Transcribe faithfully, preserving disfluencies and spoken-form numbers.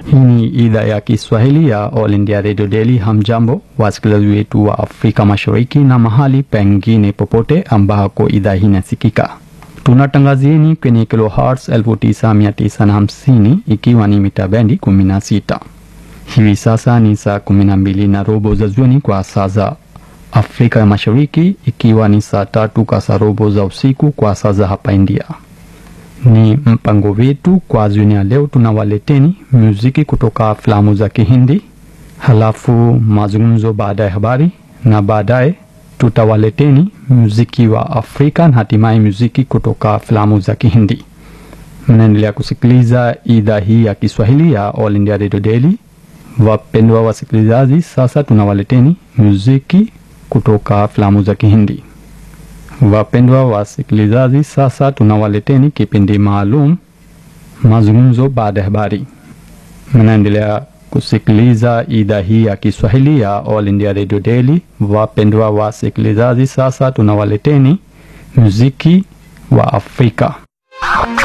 Hii ni idhaa ya Kiswahili ya All India Radio Daily. Hamjambo wasikilizaji wetu wa Afrika Mashariki na mahali pengine popote ambako idhaa hii inasikika. Tunatangazieni kwenye kilohertz elfu tisa mia tisa hamsini ikiwa ni mita bendi kumi na sita. Hivi sasa ni saa kumi na mbili na robo za jioni kwa saa za Afrika ya Mashariki, ikiwa ni saa tatu kasarobo za usiku kwa saa za hapa India. Ni mpango wetu kwa jioni ya leo. Tunawaleteni muziki kutoka filamu za Kihindi, halafu mazungumzo baada ya habari, na baadaye tutawaleteni muziki wa Afrika na hatimaye muziki kutoka filamu za Kihindi. Mnaendelea kusikiliza idhaa hii ya Kiswahili ya All India Radio Daily. Wapendwa wasikilizaji, sasa tunawaleteni muziki kutoka filamu za Kihindi. Wapendwa wasikilizaji, sasa tunawaleteni kipindi maalum, mazungumzo baada ya habari. Mnaendelea kusikiliza idhaa hii ya Kiswahili ya All India Radio Daily. Wapendwa wasikilizaji, sasa tunawaleteni muziki wa Afrika.